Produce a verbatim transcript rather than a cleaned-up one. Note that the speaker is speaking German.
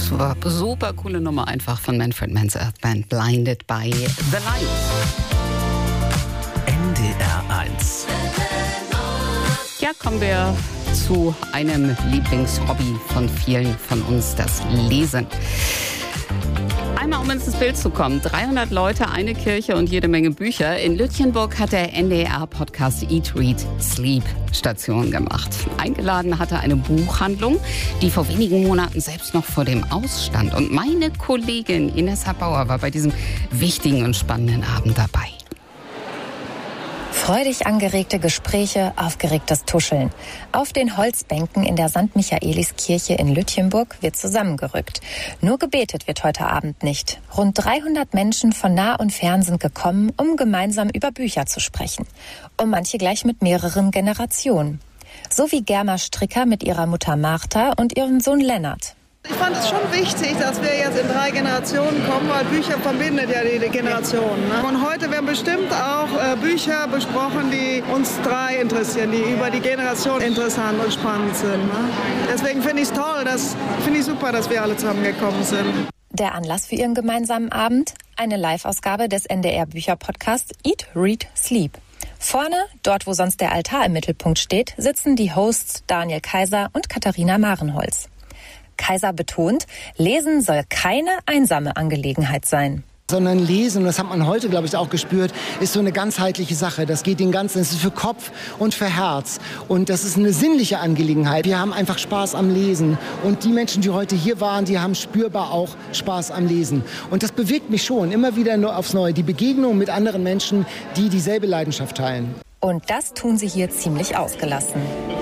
Super, super coole Nummer einfach von Manfred Mann's Earth Band, Blinded by the Light. N D R eins. Ja, kommen wir zu einem Lieblingshobby von vielen von uns, das Lesen. Einmal, um ins Bild zu kommen, dreihundert Leute, eine Kirche und jede Menge Bücher. In Lütjenburg hat der N D R-Podcast Eat, Read, Sleep Station gemacht. Eingeladen hatte eine Buchhandlung, die vor wenigen Monaten selbst noch vor dem Ausstand. Und meine Kollegin Inessa Bauer war bei diesem wichtigen und spannenden Abend dabei. Freudig angeregte Gespräche, aufgeregtes Tuscheln. Auf den Holzbänken in der Sankt Michaeliskirche in Lütjenburg wird zusammengerückt. Nur gebetet wird heute Abend nicht. Rund dreihundert Menschen von nah und fern sind gekommen, um gemeinsam über Bücher zu sprechen. Und manche gleich mit mehreren Generationen. So wie Germa Stricker mit ihrer Mutter Martha und ihrem Sohn Lennart. Ich fand es schon wichtig, dass wir jetzt in drei Generationen kommen, weil Bücher verbindet ja die Generationen. Ne? Und heute werden bestimmt auch äh, Bücher besprochen, die uns drei interessieren, die über die Generation interessant und spannend sind. Ne? Deswegen finde ich es toll, das finde ich super, dass wir alle zusammengekommen sind. Der Anlass für ihren gemeinsamen Abend? Eine Live-Ausgabe des N D R-Bücher-Podcasts Eat, Read, Sleep. Vorne, dort wo sonst der Altar im Mittelpunkt steht, sitzen die Hosts Daniel Kaiser und Katharina Marenholz. Kaiser betont, Lesen soll keine einsame Angelegenheit sein. Sondern Lesen, und das hat man heute, glaube ich, auch gespürt, ist so eine ganzheitliche Sache. Das geht den ganzen, es ist für Kopf und für Herz. Und das ist eine sinnliche Angelegenheit. Wir haben einfach Spaß am Lesen. Und die Menschen, die heute hier waren, die haben spürbar auch Spaß am Lesen. Und das bewegt mich schon, immer wieder nur aufs Neue. Die Begegnung mit anderen Menschen, die dieselbe Leidenschaft teilen. Und das tun sie hier ziemlich ausgelassen.